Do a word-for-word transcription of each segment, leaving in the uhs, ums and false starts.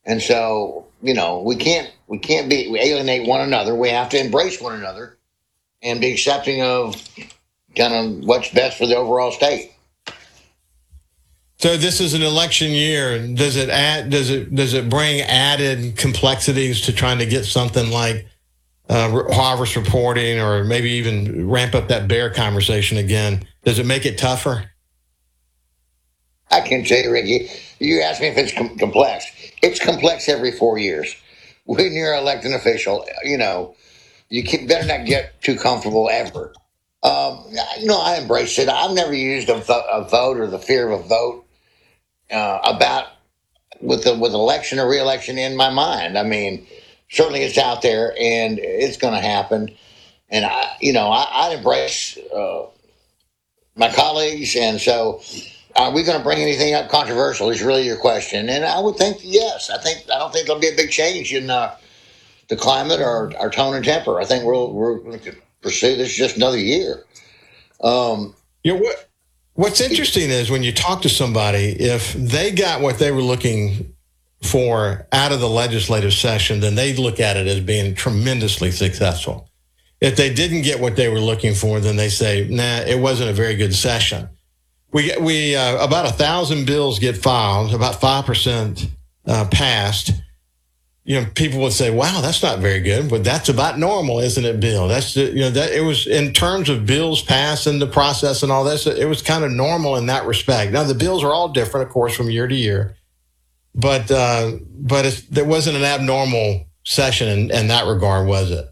And so, you know, we can't we can't be we alienate one another. We have to embrace one another and be accepting of kind of what's best for the overall state. So this is an election year. Does it add? Does it does it bring added complexities to trying to get something like uh, harvest reporting, or maybe even ramp up that bear conversation again? Does it make it tougher? I can tell you, Ricky. You asked me if it's com- complex. It's complex every four years. When you're an elected official, you know, you can, better not get too comfortable ever. Um, you know, I embrace it. I've never used a, vo- a vote or the fear of a vote uh, about with the with election or reelection in my mind. I mean, certainly it's out there and it's going to happen. And I, you know, I, I embrace uh, my colleagues, and so are we going to bring anything up controversial? Is really your question, and I would think yes. I think I don't think there'll be a big change in uh, the climate or our tone and temper. I think we'll we're going to pursue this just another year. Um, you know, what, what's interesting is when you talk to somebody, if they got what they were looking for out of the legislative session, then they look at it as being tremendously successful. If they didn't get what they were looking for, then they say, nah, it wasn't a very good session. We we uh, about a thousand bills get filed, about five percent uh, passed. You know, people would say, "Wow, that's not very good," but that's about normal, isn't it, Bill? That's you know that it was in terms of bills passed and the process and all this. It was kind of normal in that respect. Now the bills are all different, of course, from year to year, but uh, but it's, there wasn't an abnormal session in, in that regard, was it?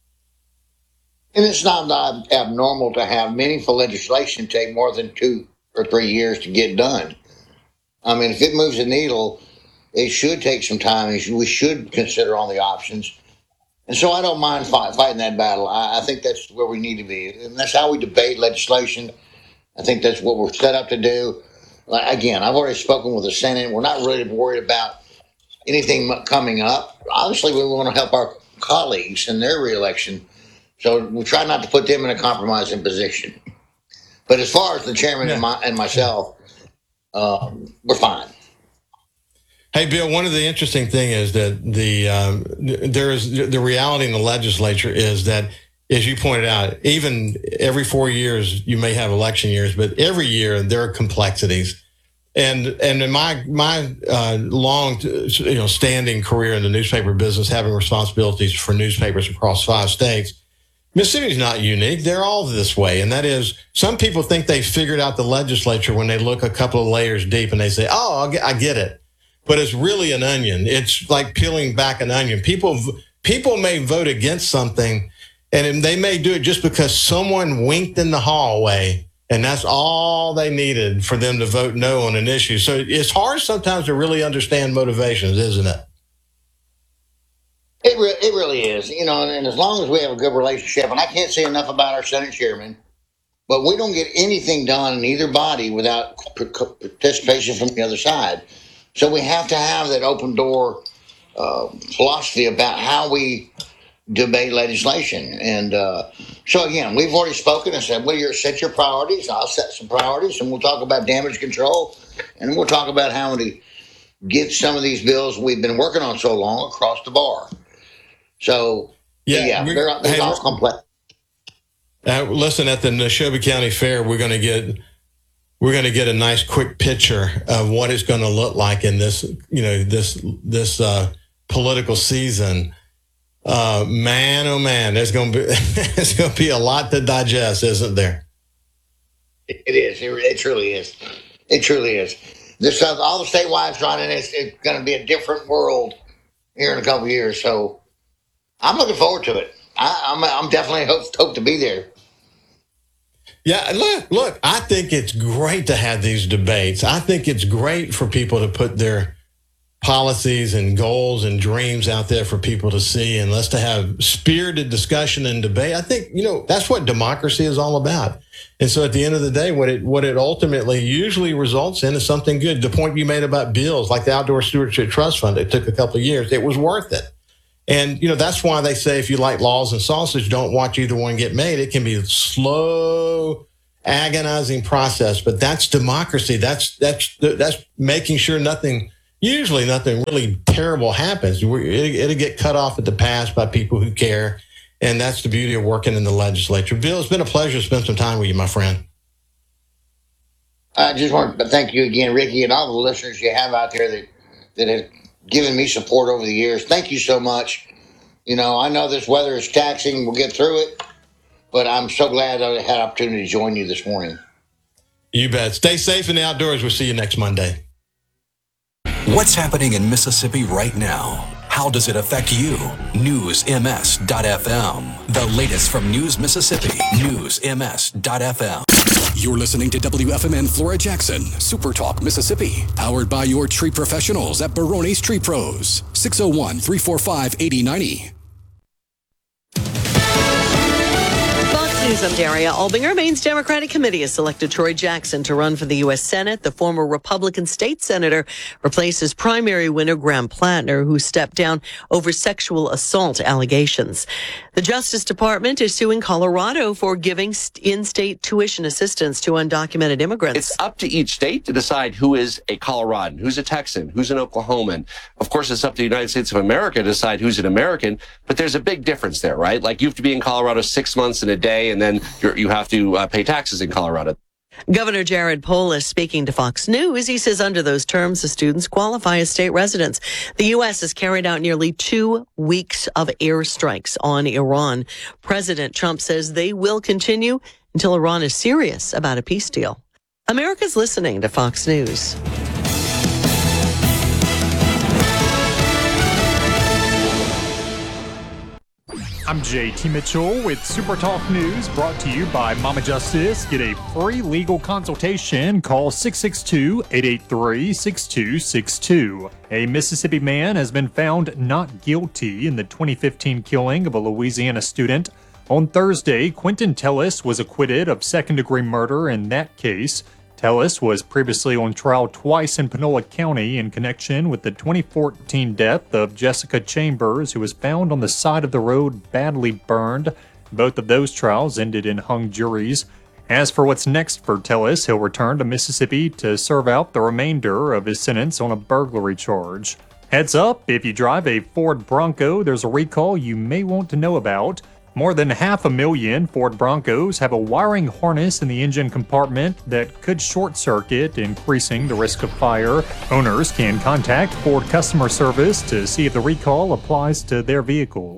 and it's not ab- abnormal to have meaningful legislation take more than two or three years to get done. I mean, if it moves the needle, it should take some time. We should consider all the options. And so I don't mind fight, fighting that battle. I, I think that's where we need to be. And that's how we debate legislation. I think that's what we're set up to do. Like, again, I've already spoken with the Senate. We're not really worried about anything coming up. Obviously, we want to help our colleagues in their reelection. So we try not to put them in a compromising position. But as far as the chairman yeah. and, my, and myself, um, we're fine. Hey, Bill, one of the interesting things is that the um, there is the reality in the legislature is that, as you pointed out, even every four years you may have election years, but every year there are complexities. And and in my my uh, long you know standing career in the newspaper business, having responsibilities for newspapers across five states, Mississippi's not unique. They're all this way. And that is, some people think they figured out the legislature when they look a couple of layers deep and they say, oh, I get it. But it's really an onion. It's like peeling back an onion. People people may vote against something, and they may do it just because someone winked in the hallway, and that's all they needed for them to vote no on an issue. So it's hard sometimes to really understand motivations, isn't it? It, re- it really is. You know, and, and as long as we have a good relationship, and I can't say enough about our Senate chairman, but we don't get anything done in either body without participation from the other side. So we have to have that open door uh, philosophy about how we debate legislation. And uh, so, again, we've already spoken and said, well, you set your priorities. I'll set some priorities, and we'll talk about damage control, and we'll talk about how to get some of these bills we've been working on so long across the bar. So, yeah, yeah they're, they're hey, all complex. Uh, listen, at the Neshoba County Fair, we're going to get... We're going to get a nice quick picture of what it's going to look like in this, you know, this this uh, political season. Uh, man, oh man, there's going to be there's going to be a lot to digest, isn't there? It is. It, it truly is. It truly is. This uh, all the statewide running. It's, it's going to be a different world here in a couple of years. So I'm looking forward to it. I, I'm I'm definitely hope hope to be there. Yeah, look, look, I think it's great to have these debates. I think it's great for people to put their policies and goals and dreams out there for people to see, and let's to have spirited discussion and debate. I think, you know, that's what democracy is all about. And so at the end of the day, what it what it ultimately usually results in is something good. The point you made about bills like the Outdoor Stewardship Trust Fund, it took a couple of years. It was worth it. And, you know, that's why they say if you like laws and sausage, don't watch either one get made. It can be a slow, agonizing process, but that's democracy. That's that's that's making sure nothing, usually nothing really terrible happens. It'll get cut off at the pass by people who care. And that's the beauty of working in the legislature. Bill, it's been a pleasure to spend some time with you, my friend. I just want to thank you again, Ricky, and all the listeners you have out there that, that have given me support over the years. Thank you so much. You know, I know this weather is taxing. We'll get through it. But I'm so glad I had an opportunity to join you this morning. You bet. Stay safe in the outdoors. We'll see you next Monday. What's happening in Mississippi right now? How does it affect you? News M S dot F M. The latest from News Mississippi. News M S dot F M. You're listening to W F M N Flora Jackson, Super Talk Mississippi. Powered by your tree professionals at Barone's Tree Pros. six oh one, three four five, eight oh nine oh. News, I'm Daria Albinger. Maine's Democratic Committee has selected Troy Jackson to run for the U S Senate. The former Republican state senator replaces primary winner Graham Plattner, who stepped down over sexual assault allegations. The Justice Department is suing Colorado for giving in-state tuition assistance to undocumented immigrants. It's up to each state to decide who is a Coloradan, who's a Texan, who's an Oklahoman. Of course, it's up to the United States of America to decide who's an American, but there's a big difference there, right? Like, you have to be in Colorado six months and a day, and then you're, you have to uh, pay taxes in Colorado. Governor Jared Polis speaking to Fox News. He says under those terms, the students qualify as state residents. The U S has carried out nearly two weeks of airstrikes on Iran. President Trump says they will continue until Iran is serious about a peace deal. America's listening to Fox News. I'm J T Mitchell with Super Talk News, brought to you by Mama Justice. Get a free legal consultation. Call six six two, eight eight three, six two six two. A Mississippi man has been found not guilty in the twenty fifteen killing of a Louisiana student. On Thursday, Quentin Tellis was acquitted of second-degree murder in that case. Tellis was previously on trial twice in Panola County in connection with the twenty fourteen death of Jessica Chambers, who was found on the side of the road badly burned. Both of those trials ended in hung juries. As for what's next for Tellis, he'll return to Mississippi to serve out the remainder of his sentence on a burglary charge. Heads up, if you drive a Ford Bronco, there's a recall you may want to know about. More than half a million Ford Broncos have a wiring harness in the engine compartment that could short circuit, increasing the risk of fire. Owners can contact Ford customer service to see if the recall applies to their vehicle.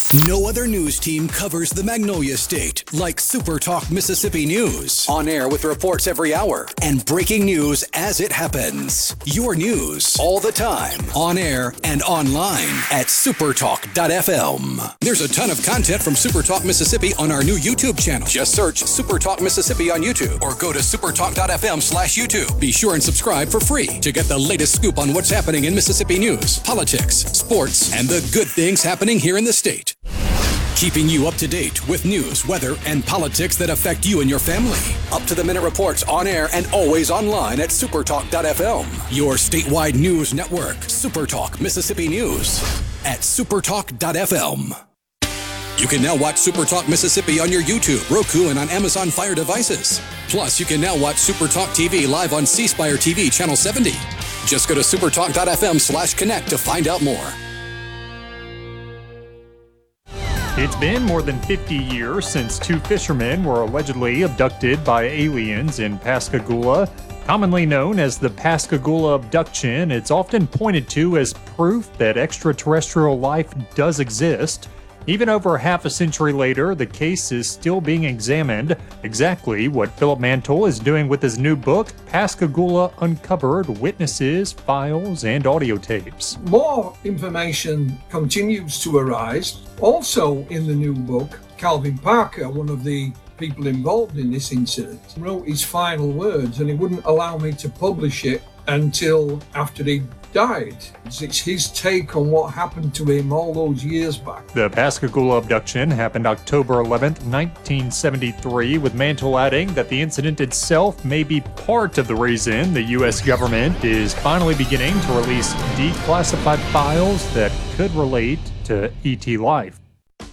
No other news team covers the Magnolia State like Super Talk Mississippi News. On air with reports every hour and breaking news as it happens. Your news all the time, on air and online at supertalk dot f m. There's a ton of content from Super Talk Mississippi on our new YouTube channel. Just search Super Talk Mississippi on YouTube or go to supertalk dot f m slash YouTube. Be sure and subscribe for free to get the latest scoop on what's happening in Mississippi news, politics, sports, and the good things happening here in the state. Keeping you up to date with news, weather, and politics that affect you and your family. Up-to-the-minute reports on air and always online at supertalk dot f m. Your statewide news network, Supertalk Mississippi News at supertalk dot f m. You can now watch Supertalk Mississippi on your YouTube, Roku, and on Amazon Fire devices. Plus, you can now watch Supertalk T V live on C Spire T V Channel seventy. Just go to supertalk dot f m slash connect to find out more. It's been more than fifty years since two fishermen were allegedly abducted by aliens in Pascagoula. Commonly known as the Pascagoula abduction, it's often pointed to as proof that extraterrestrial life does exist. Even over half a century later, the case is still being examined. Exactly what Philip Mantle is doing with his new book, Pascagoula Uncovered: Witnesses, Files, and Audio Tapes. More information continues to arise. Also in the new book, Calvin Parker, one of the people involved in this incident, wrote his final words, and he wouldn't allow me to publish it until after he died. It's his take on what happened to him all those years back. The Pascagoula abduction happened October eleventh, nineteen seventy-three, with Mantle adding that the incident itself may be part of the reason the U S government is finally beginning to release declassified files that could relate to E T life.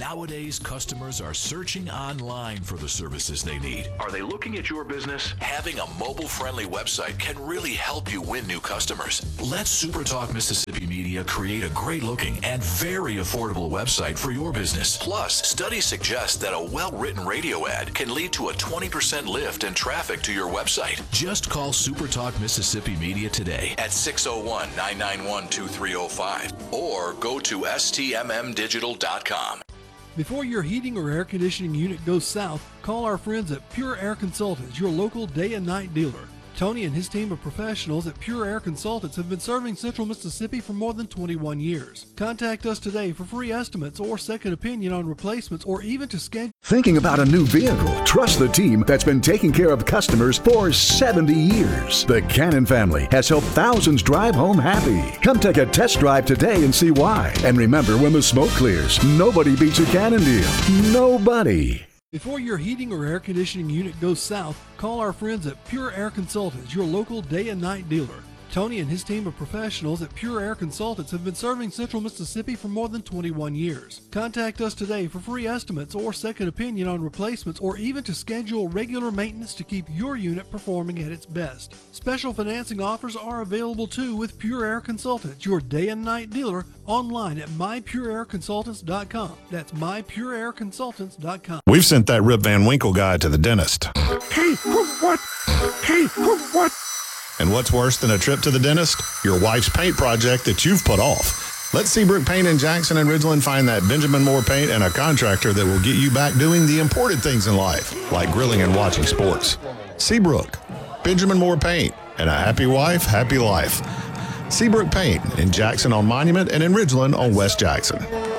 Nowadays, customers are searching online for the services they need. Are they looking at your business? Having a mobile-friendly website can really help you win new customers. Let SuperTalk Mississippi Media create a great-looking and very affordable website for your business. Plus, studies suggest that a well-written radio ad can lead to a twenty percent lift in traffic to your website. Just call SuperTalk Mississippi Media today at six oh one, nine nine one, two three oh five or go to S T M M digital dot com. Before your heating or air conditioning unit goes south, call our friends at Pure Air Consultants, your local day and night dealer. Tony and his team of professionals at Pure Air Consultants have been serving Central Mississippi for more than twenty-one years. Contact us today for free estimates or second opinion on replacements or even to schedule. Thinking about a new vehicle? Trust the team that's been taking care of customers for seventy years. The Cannon family has helped thousands drive home happy. Come take a test drive today and see why. And remember, when the smoke clears, nobody beats a Cannon deal. Nobody. Before your heating or air conditioning unit goes south, call our friends at Pure Air Consultants, your local day and night dealer. Tony and his team of professionals at Pure Air Consultants have been serving Central Mississippi for more than twenty-one years. Contact us today for free estimates or second opinion on replacements or even to schedule regular maintenance to keep your unit performing at its best. Special financing offers are available too with Pure Air Consultants, your day and night dealer, online at my pure air consultants dot com. That's my pure air consultants dot com. We've sent that Rip Van Winkle guy to the dentist. Hey, what? Hey, what? And what's worse than a trip to the dentist? Your wife's paint project that you've put off. Let Seabrook Paint in Jackson and Ridgeland find that Benjamin Moore paint and a contractor that will get you back doing the important things in life, like grilling and watching sports. Seabrook, Benjamin Moore Paint, and a happy wife, happy life. Seabrook Paint in Jackson on Monument and in Ridgeland on West Jackson.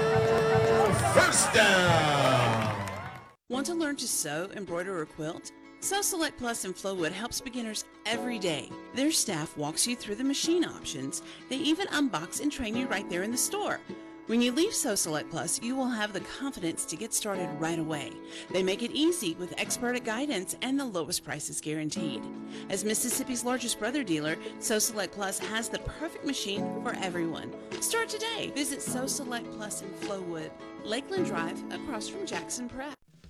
First down. Want to learn to sew, embroider, or quilt? Sew Select Plus in Flowwood helps beginners every day. Their staff walks you through the machine options. They even unbox and train you right there in the store. When you leave Sew Select Plus, you will have the confidence to get started right away. They make it easy with expert guidance and the lowest prices guaranteed. As Mississippi's largest brother dealer, Sew Select Plus has the perfect machine for everyone. Start today. Visit Sew Select Plus in Flowwood, Lakeland Drive, across from Jackson Prep.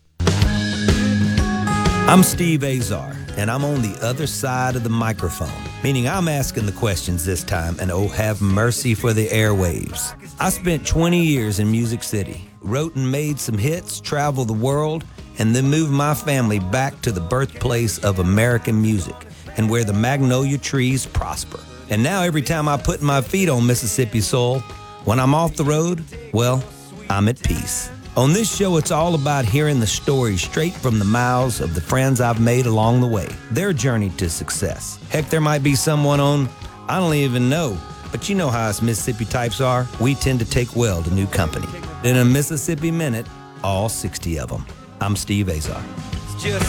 I'm Steve Azar, and I'm on the other side of the microphone, meaning I'm asking the questions this time, and oh, have mercy for the airwaves. I spent twenty years in Music City, wrote and made some hits, traveled the world, and then moved my family back to the birthplace of American music and where the magnolia trees prosper. And now every time I put my feet on Mississippi soil, when I'm off the road, well, I'm at peace. On this show, it's all about hearing the stories straight from the mouths of the friends I've made along the way, their journey to success. Heck, there might be someone on, I don't even know, but you know how us Mississippi types are. We tend to take well to new company. In a Mississippi Minute, all sixty of them. I'm Steve Azar.